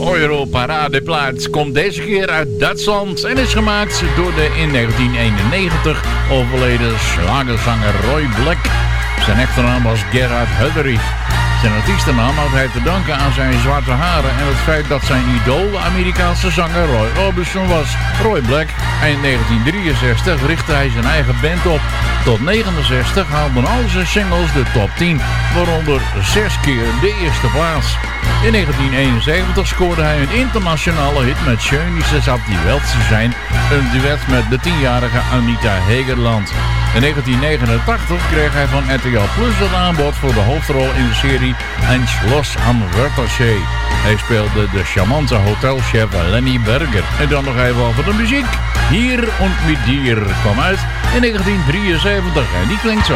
Europaradeplaats komt deze keer uit Duitsland en is gemaakt door de in 1991 overleden schlagerzanger Roy Black. Zijn echte naam was Gerhard Hutterich. Zijn artiestennaam had hij te danken aan zijn zwarte haren en het feit dat zijn idool de Amerikaanse zanger Roy Orbison was. Roy Black. Eind 1963 richtte hij zijn eigen band op. Tot 1969 haalden al zijn singles de top 10, waaronder 6 keer de eerste plaats. In 1971 scoorde hij een internationale hit met Schön ist es auf die Welt zu sein, een duet met de 10-jarige Anita Hegerland. In 1989 kreeg hij van RTL Plus het aanbod voor de hoofdrol in de serie Ein Schloss am Wörthersee. Hij speelde de charmante hotelchef Lenny Berger. En dan nog even over de muziek. Hier und mit dir kwam uit in 1973 en die klinkt zo.